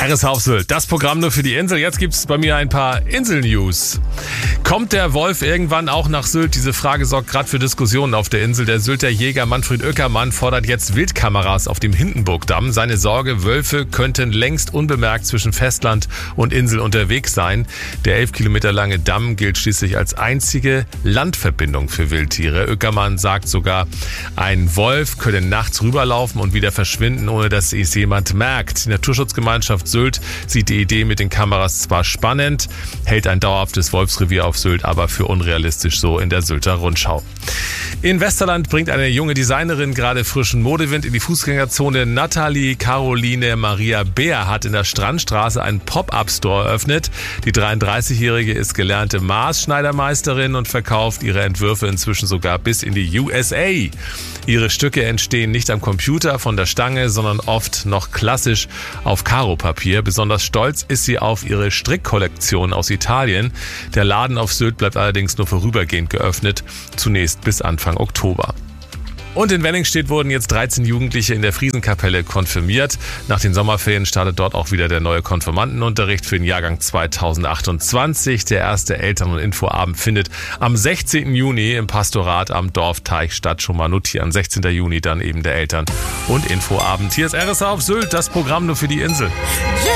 RSH auf Sylt, das Programm nur für die Insel. Jetzt gibt's bei mir ein paar Insel-News. Kommt der Wolf irgendwann auch nach Sylt? Diese Frage sorgt gerade für Diskussionen auf der Insel. Der Sylter Jäger Manfred Oeckermann fordert jetzt Wildkameras auf dem Hindenburgdamm. Seine Sorge, Wölfe könnten längst unbemerkt zwischen Festland und Insel unterwegs sein. Der 11 Kilometer lange Damm gilt schließlich als einzige Landverbindung für Wildtiere. Oeckermann sagt sogar, ein Wolf könne nachts rüberlaufen und wieder verschwinden, ohne dass es jemand merkt. Die Naturschutzgemeinschaft Sylt sieht die Idee mit den Kameras zwar spannend, hält ein dauerhaftes Wolfsrevier auf Sylt aber für unrealistisch, so in der Sylter Rundschau. In Westerland bringt eine junge Designerin gerade frischen Modewind in die Fußgängerzone. Nathalie Caroline Maria Beer hat in der Strandstraße einen Pop-Up-Store eröffnet. Die 33-Jährige ist gelernte Maßschneidermeisterin und verkauft ihre Entwürfe inzwischen sogar bis in die USA. Ihre Stücke entstehen nicht am Computer von der Stange, sondern oft noch klassisch auf Karopapier. Besonders stolz ist sie auf ihre Strickkollektion aus Italien. Der Laden auf Sylt bleibt allerdings nur vorübergehend geöffnet, zunächst bis Anfang Oktober. Und in Wenningstedt wurden jetzt 13 Jugendliche in der Friesenkapelle konfirmiert. Nach den Sommerferien startet dort auch wieder der neue Konfirmandenunterricht für den Jahrgang 2028. Der erste Eltern- und Infoabend findet am 16. Juni im Pastorat am Dorfteich statt. Schon mal notieren. 16. Juni dann eben der Eltern- und Infoabend. Hier ist RSH auf Sylt, das Programm nur für die Insel.